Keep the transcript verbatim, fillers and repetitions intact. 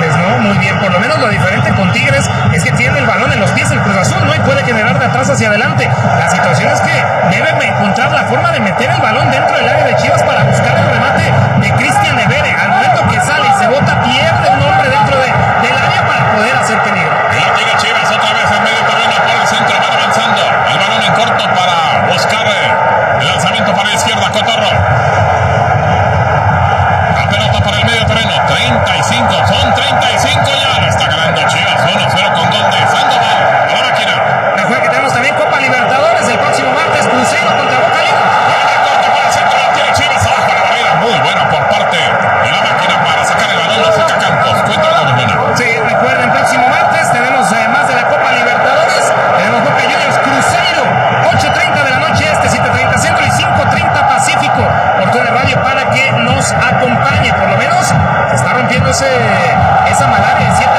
Tigres, ¿no? Muy bien, por lo menos lo diferente con Tigres es que tiene el balón en los pies el Cruz Azul, ¿no? Y puede generar de atrás hacia adelante. La situación es que debe encontrar la forma de meter el balón dentro del área de Chivas para buscar el remate de Cristian Evere. Al momento que sale y se bota, pierde un hombre dentro de, del área para poder hacer peligro. La tiene Chivas otra vez en medio terreno por el centro, van avanzando. El balón en corto para buscar el lanzamiento para la izquierda, Cotorro. La pelota para el medio terreno, treinta y cinco, son treinta y cinco ya. Está ganando Chivas, uno cero con gol de Sandoval. A la máquina. Recuerda que tenemos también Copa Libertadores el próximo martes, Cruzeiro contra Boca Juniors. El corte para el centro, la tiene Chivas abajo la barrera. Muy buena por parte de la máquina para sacar el balón, lo saca Campos. Cuéntanos, Luna. Sí, recuerden, próximo martes tenemos eh, más de la Copa Libertadores. Tenemos Boca Juniors Cruzeiro, ocho treinta de la noche este, siete treinta centro y cinco treinta pacífico. Por T V Radio para que nos acompañe. Por lo menos se está rompiendo ese, esa malaria en